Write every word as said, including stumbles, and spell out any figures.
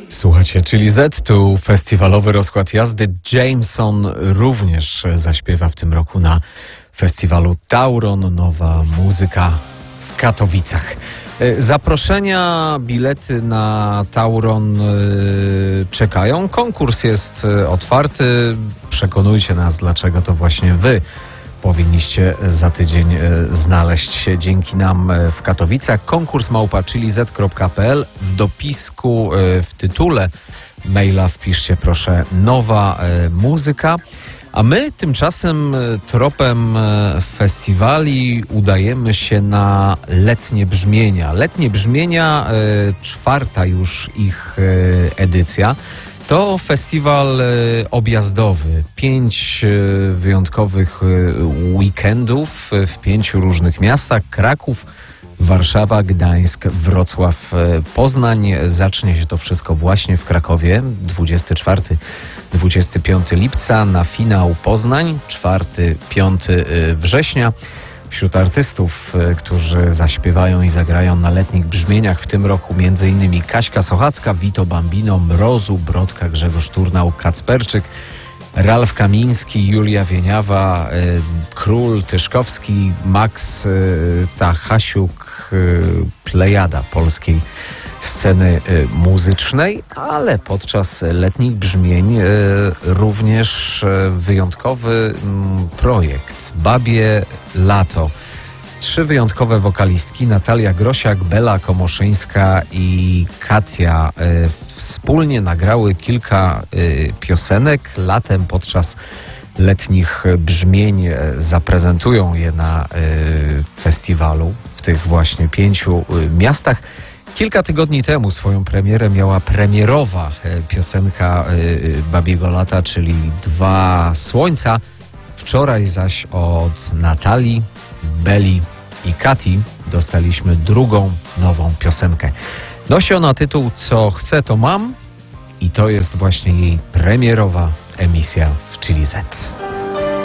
Słuchajcie, czyli Z, tu festiwalowy rozkład jazdy. Jameson również zaśpiewa w tym roku na festiwalu Tauron. Nowa muzyka w Katowicach. Zaproszenia, bilety na Tauron czekają. Konkurs jest otwarty. Przekonujcie nas, dlaczego to właśnie wy powinniście za tydzień znaleźć się dzięki nam w Katowicach. Konkurs małpa chili z kropka p l. W dopisku, w tytule maila wpiszcie proszę nowa muzyka. A my tymczasem tropem festiwali udajemy się na letnie brzmienia. Letnie brzmienia, czwarta już ich edycja. To festiwal objazdowy. Pięć wyjątkowych weekendów w pięciu różnych miastach. Kraków, Warszawa, Gdańsk, Wrocław, Poznań. Zacznie się to wszystko właśnie w Krakowie. dwudziestego czwartego do dwudziestego piątego lipca. Na finał Poznań. czwartego do piątego września. Wśród artystów, którzy zaśpiewają i zagrają na letnich brzmieniach w tym roku między innymi Kaśka Sochacka, Vito Bambino, Mrozu, Brodka, Grzegorz Turnał, Kacperczyk, Ralf Kamiński, Julia Wieniawa, Król Tyszkowski, Max Tachasiuk, plejada polskiej sceny muzycznej, ale podczas letnich brzmień również wyjątkowy projekt Babie Lato. Trzy wyjątkowe wokalistki, Natalia Grosiak, Bela Komoszyńska i Katia, wspólnie nagrały kilka piosenek. Latem podczas letnich brzmień zaprezentują je na festiwalu w tych właśnie pięciu miastach. Kilka tygodni temu swoją premierę miała premierowa piosenka Babiego Lata, czyli Dwa Słońca. Wczoraj zaś od Natalii, Beli i Kati dostaliśmy drugą nową piosenkę. Nosi ona tytuł Co chcę, to mam i to jest właśnie jej premierowa emisja w Chili Z.